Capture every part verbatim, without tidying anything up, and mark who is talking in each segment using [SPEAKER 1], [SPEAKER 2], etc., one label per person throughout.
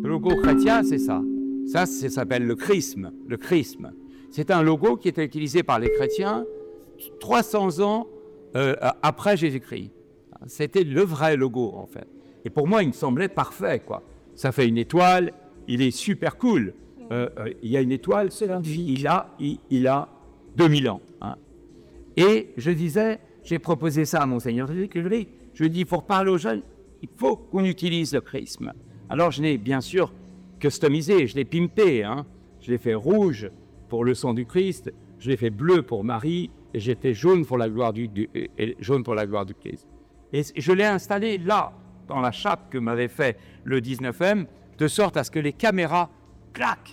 [SPEAKER 1] logo chrétien, c'est ça. Ça, ça s'appelle le chrisme. Le chrisme. C'est un logo qui était utilisé par les chrétiens trois cents ans euh, après Jésus-Christ. C'était le vrai logo, en fait. Et pour moi, il me semblait parfait, quoi. Ça fait une étoile, il est super cool. Euh, euh, il y a une étoile, c'est la vie. Il a, il, il a deux mille ans. Hein. Et je disais, j'ai proposé ça à Monseigneur Curie. Je lui ai dit, pour parler aux jeunes, il faut qu'on utilise le chrisme. Alors, je l'ai bien sûr customisé, je l'ai pimpé. Hein. Je l'ai fait rouge pour le sang du Christ, je l'ai fait bleu pour Marie, et j'ai fait jaune pour la gloire du, du, et jaune pour la gloire du Christ. Et je l'ai installé là, dans la chape que m'avait fait le dix-neuf M, de sorte à ce que les caméras claquent.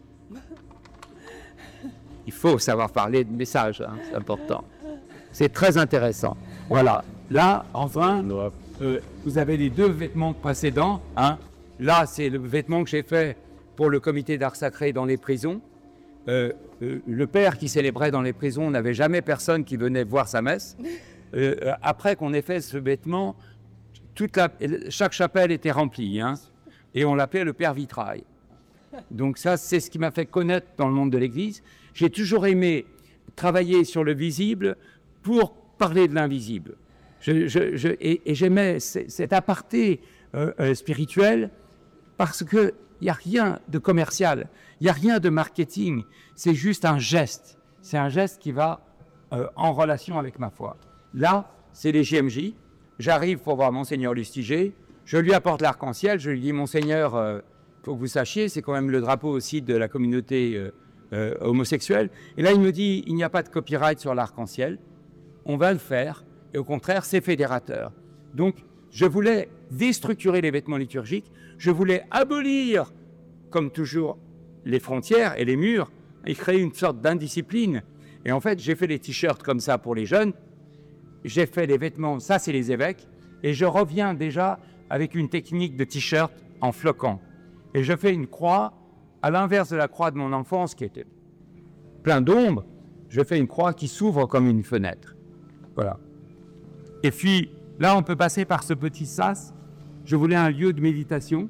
[SPEAKER 1] Il faut savoir parler de message, hein, c'est important. C'est très intéressant. Voilà. Là, enfin, euh, vous avez les deux vêtements précédents. Hein. Là, c'est le vêtement que j'ai fait pour le comité d'art sacré dans les prisons. Euh, euh, le père qui célébrait dans les prisons n'avait jamais personne qui venait voir sa messe. Euh, après qu'on ait fait ce vêtement, toute la, chaque chapelle était remplie. Hein, et on l'appelait le Père Vitrail. Donc ça, c'est ce qui m'a fait connaître dans le monde de l'Église. J'ai toujours aimé travailler sur le visible pour parler de l'invisible. Je, je, je, et, et j'aimais cet aparté euh, euh, spirituel parce qu'il n'y a rien de commercial, il n'y a rien de marketing, c'est juste un geste. C'est un geste qui va euh, en relation avec ma foi. Là, c'est les J M J. J'arrive pour voir Monseigneur Lustiger, je lui apporte l'arc-en-ciel, je lui dis, Monseigneur, euh, faut que vous sachiez, c'est quand même le drapeau aussi de la communauté euh, euh, homosexuelle. Et là, il me dit, il n'y a pas de copyright sur l'arc-en-ciel, on va le faire, et au contraire, c'est fédérateur. Donc, je voulais déstructurer les vêtements liturgiques, je voulais abolir, comme toujours, les frontières et les murs, et créer une sorte d'indiscipline. Et en fait, j'ai fait les t-shirts comme ça pour les jeunes, j'ai fait les vêtements, ça c'est les évêques, et je reviens déjà avec une technique de t-shirt en floquant. Et je fais une croix, à l'inverse de la croix de mon enfance qui était plein d'ombre, je fais une croix qui s'ouvre comme une fenêtre. Voilà. Et puis, là, on peut passer par ce petit sas. Je voulais un lieu de méditation.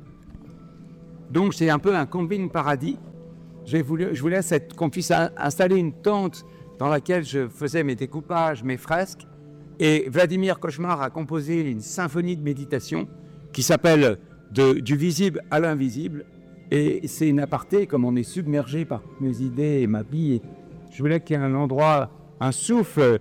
[SPEAKER 1] Donc, c'est un peu un combine paradis. J'ai voulu, je voulais cette, qu'on puisse a, installer une tente dans laquelle je faisais mes découpages, mes fresques. Et Vladimir Cauchemar a composé une symphonie de méditation qui s'appelle de, Du visible à l'invisible. Et c'est une aparté, comme on est submergé par mes idées et ma vie. Et je voulais qu'il y ait un endroit, un souffle.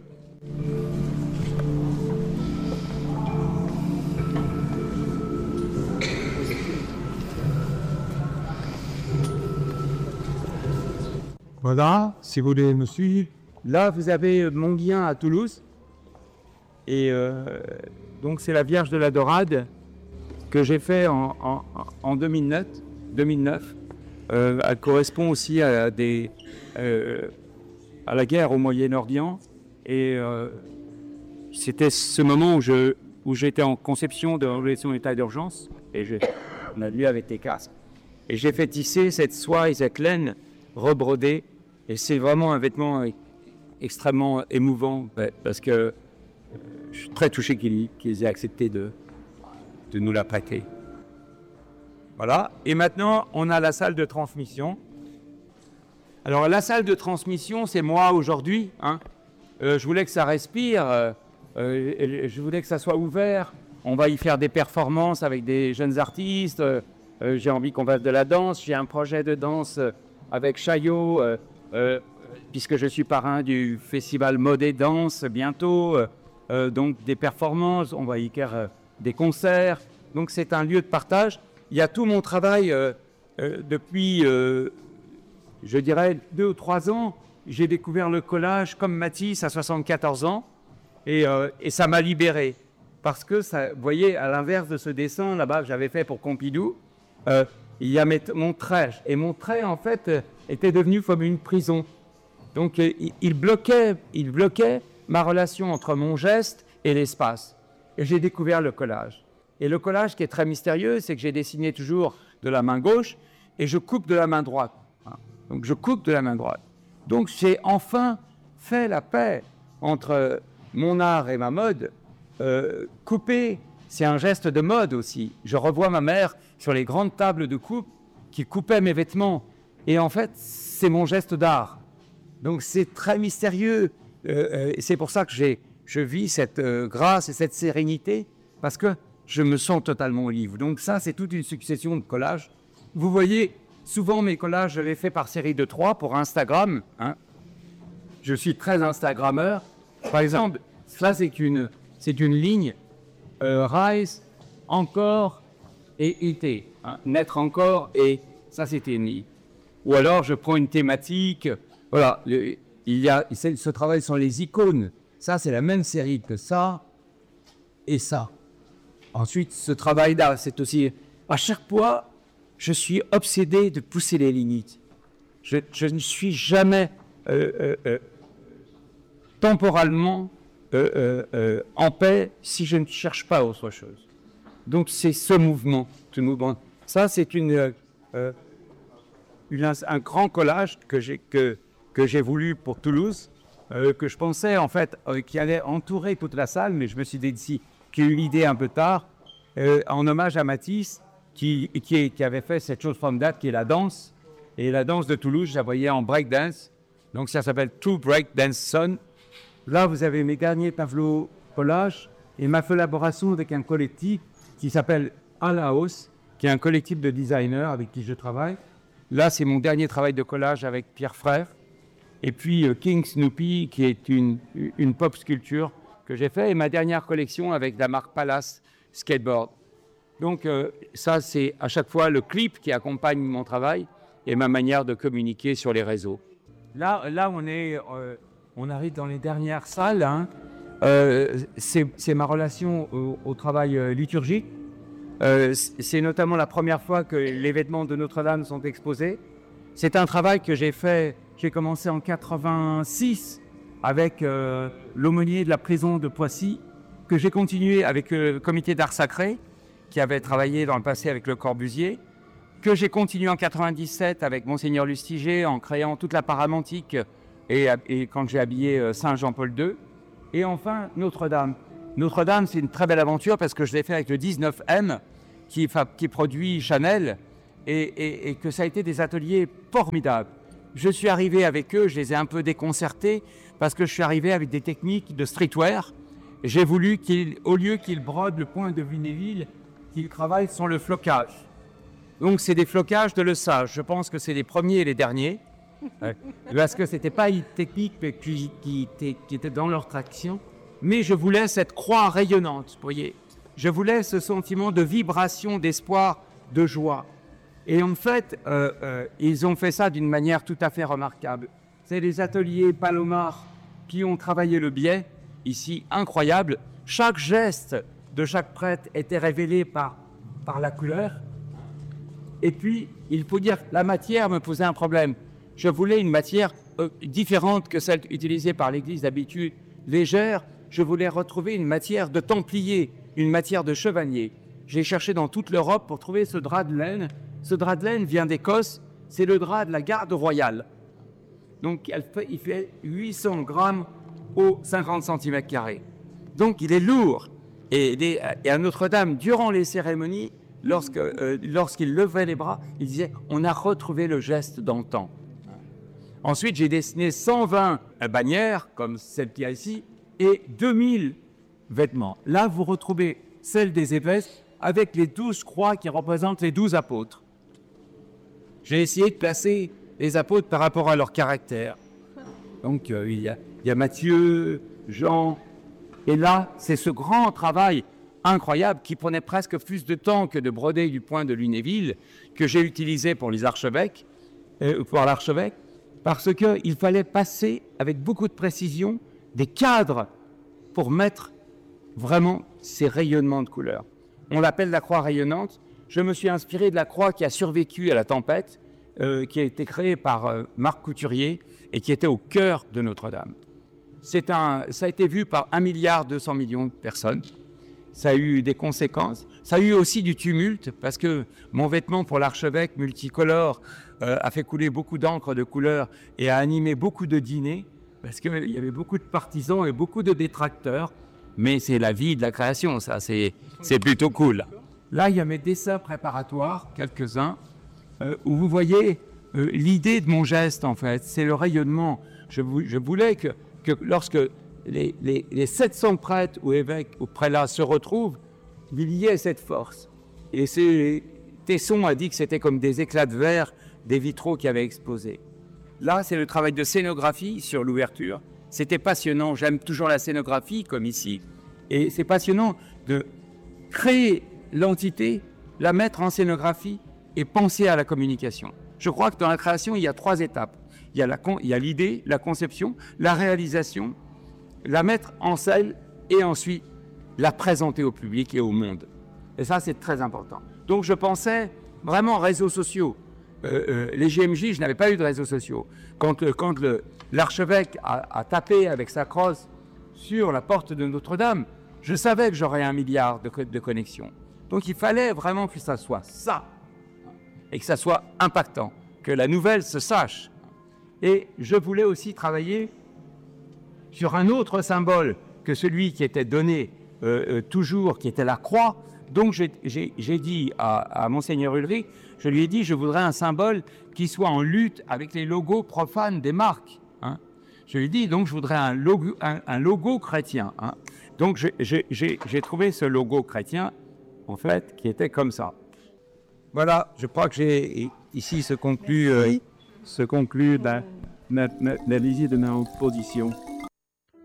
[SPEAKER 1] Voilà, si vous voulez me suivre. Là, vous avez Montguien à Toulouse. Et euh, donc, c'est la Vierge de la Dorade que j'ai fait en, en, en deux mille neuf. deux mille neuf. Euh, elle correspond aussi à, des, euh, à la guerre au Moyen-Orient. Et euh, c'était ce moment où, je, où j'étais en conception de résolution d'état d'urgence. Et je, on a lu avec des casques. Et j'ai fait tisser cette soie et cette laine rebrodée. Et c'est vraiment un vêtement extrêmement émouvant parce que je suis très touché qu'ils, qu'ils aient accepté de, de nous la prêter. Voilà. Et maintenant, on a la salle de transmission. Alors, la salle de transmission, c'est moi aujourd'hui. Hein. Euh, je voulais que ça respire. Euh, euh, je voulais que ça soit ouvert. On va y faire des performances avec des jeunes artistes. Euh, euh, j'ai envie qu'on fasse de la danse. J'ai un projet de danse avec Chaillot. Euh, Euh, puisque je suis parrain du festival Mode et Danse bientôt, euh, euh, donc des performances, on va y faire euh, des concerts, donc c'est un lieu de partage. Il y a tout mon travail euh, euh, depuis, euh, je dirais, deux ou trois ans. J'ai découvert le collage comme Matisse à soixante-quatorze ans, et, euh, et ça m'a libéré, parce que, ça, vous voyez, à l'inverse de ce dessin là-bas que j'avais fait pour Pompidou, euh, il y a mes, mon trait, et mon trait, en fait, euh, était devenu comme une prison. Donc, euh, il, il, bloquait, il bloquait ma relation entre mon geste et l'espace. Et j'ai découvert le collage. Et le collage, qui est très mystérieux, c'est que j'ai dessiné toujours de la main gauche, et je coupe de la main droite. Hein. Donc, je coupe de la main droite. Donc, j'ai enfin fait la paix entre mon art et ma mode, euh, couper c'est un geste de mode aussi. Je revois ma mère sur les grandes tables de coupe qui coupait mes vêtements. Et en fait, c'est mon geste d'art. Donc c'est très mystérieux. Euh, euh, c'est pour ça que j'ai, je vis cette euh, grâce et cette sérénité, parce que je me sens totalement libre. Donc ça, c'est toute une succession de collages. Vous voyez, souvent mes collages, je les fais par série de trois pour Instagram. Hein. Je suis très Instagrammeur. Par exemple, ça c'est une, c'est une ligne euh, rise, encore et été. Hein. Naître encore et ça c'était une ligne. Ou alors je prends une thématique. Voilà, le, il y a ce travail sur les icônes. Ça c'est la même série que ça et ça. Ensuite, ce travail-là, c'est aussi... À chaque fois, je suis obsédé de pousser les limites. Je, je ne suis jamais euh, euh, euh, temporalement euh, euh, euh, en paix si je ne cherche pas autre chose. Donc, c'est ce mouvement. Ce mouvement. Ça, c'est une, euh, une, un grand collage que j'ai, que, que j'ai voulu pour Toulouse, euh, que je pensais, en fait, euh, qui allait entourer toute la salle, mais je me suis dit ici... qui a eu l'idée un peu tard, euh, en hommage à Matisse, qui, qui, qui avait fait cette chose formidable qui est la danse. Et la danse de Toulouse, je la voyais en breakdance. Donc ça s'appelle Two Breakdance Son. Là, vous avez mes derniers Pavlo collages et ma collaboration avec un collectif qui s'appelle Alaos, qui est un collectif de designers avec qui je travaille. Là, c'est mon dernier travail de collage avec Pierre Frère. Et puis euh, King Snoopy, qui est une, une pop sculpture que j'ai fait, et ma dernière collection avec la marque Palace Skateboard. Donc euh, ça, c'est à chaque fois le clip qui accompagne mon travail et ma manière de communiquer sur les réseaux. Là, là on, est, euh, on arrive dans les dernières salles. Hein. Euh, c'est, c'est ma relation au, au travail euh, liturgique. Euh, c'est notamment la première fois que les vêtements de Notre-Dame sont exposés. C'est un travail que j'ai fait, j'ai commencé en quatre-vingt-six avec euh, l'aumônier de la prison de Poissy, que j'ai continué avec euh, le comité d'art sacré, qui avait travaillé dans le passé avec Le Corbusier, que j'ai continué en quatre-vingt-dix-sept avec Monseigneur Lustiger en créant toute la paramantique et, et quand j'ai habillé euh, Saint Jean-Paul deux. Et enfin, Notre-Dame. Notre-Dame, c'est une très belle aventure parce que je l'ai fait avec le dix-neuf M qui, qui produit Chanel et, et, et que ça a été des ateliers formidables. Je suis arrivé avec eux, je les ai un peu déconcertés parce que je suis arrivé avec des techniques de streetwear. J'ai voulu qu'au lieu qu'ils brodent le point de Lunéville, qu'ils travaillent sur le flocage. Donc c'est des flocages de Le Sage. Je pense que c'est les premiers et les derniers. Ouais. Parce que ce n'était pas une technique qui, qui, était, qui était dans leur traction. Mais je voulais cette croix rayonnante, vous voyez. Je voulais ce sentiment de vibration, d'espoir, de joie. Et en fait, euh, euh, ils ont fait ça d'une manière tout à fait remarquable. C'est les ateliers Palomar qui ont travaillé le biais, ici incroyable. Chaque geste de chaque prêtre était révélé par, par la couleur. Et puis, il faut dire, la matière me posait un problème. Je voulais une matière euh, différente que celle utilisée par l'Église d'habitude, légère. Je voulais retrouver une matière de templier, une matière de chevalier. J'ai cherché dans toute l'Europe pour trouver ce drap de laine. Ce drap de laine vient d'Écosse, c'est le drap de la garde royale. Donc elle fait, il fait huit cents grammes au cinquante centimètres carrés. Donc il est lourd. Et, les, et à Notre-Dame, durant les cérémonies, lorsque, euh, lorsqu'il levait les bras, il disait « on a retrouvé le geste d'antan ». Ensuite, j'ai dessiné cent vingt bannières, comme celle qu'il y a ici, et deux mille vêtements. Là, vous retrouvez celle des évêques avec les douze croix qui représentent les douze apôtres. J'ai essayé de placer les apôtres par rapport à leur caractère. Donc, euh, il, y a, il y a Matthieu, Jean, et là, c'est ce grand travail incroyable qui prenait presque plus de temps que de broder du point de Lunéville, que j'ai utilisé pour les archevêques, euh, pour l'archevêque, parce qu'il fallait passer avec beaucoup de précision des cadres pour mettre vraiment ces rayonnements de couleurs. On l'appelle la croix rayonnante. Je me suis inspiré de la croix qui a survécu à la tempête, euh, qui a été créée par euh, Marc Couturier et qui était au cœur de Notre-Dame. C'est un, ça a été vu par un milliard deux cents millions de personnes. Ça a eu des conséquences. Ça a eu aussi du tumulte parce que mon vêtement pour l'archevêque multicolore euh, a fait couler beaucoup d'encre de couleur et a animé beaucoup de dîners parce qu'il y avait beaucoup de partisans et beaucoup de détracteurs. mais c'est la vie de la création, ça, c'est c'est plutôt cool. Là, il y a mes dessins préparatoires, quelques-uns, euh, où vous voyez euh, l'idée de mon geste, en fait, c'est le rayonnement. Je, vou- je voulais que, que lorsque les, les, les sept cents prêtres ou évêques ou prélats se retrouvent, il y ait cette force. Et c'est, Tesson a dit que c'était comme des éclats de verre des vitraux qui avaient explosé. Là, c'est le travail de scénographie sur l'ouverture. C'était passionnant, j'aime toujours la scénographie, comme ici. Et c'est passionnant de créer l'entité, la mettre en scénographie et penser à la communication. Je crois que dans la création, il y a trois étapes. Il y a, la con- il y a l'idée, la conception, la réalisation, la mettre en scène et ensuite la présenter au public et au monde. Et ça, c'est très important. Donc, je pensais vraiment réseaux sociaux. Euh, euh, les G M J, je n'avais pas eu de réseaux sociaux. Quand, euh, quand le, l'archevêque a, a tapé avec sa crosse sur la porte de Notre-Dame, je savais que j'aurais un milliard de, co- de connexions. Donc il fallait vraiment que ça soit ça, et que ça soit impactant, que la nouvelle se sache. Et je voulais aussi travailler sur un autre symbole que celui qui était donné euh, euh, toujours, qui était la croix. Donc j'ai, j'ai, j'ai dit à, à Monseigneur Ulrich, je lui ai dit, je voudrais un symbole qui soit en lutte avec les logos profanes des marques. Hein. Je lui ai dit, donc je voudrais un logo, un, un logo chrétien. Hein. Donc j'ai, j'ai, j'ai, j'ai trouvé ce logo chrétien, en fait, qui était comme ça. Voilà, je crois que j'ai ici se conclut, euh, se conclut la, la, la, la visite de ma position.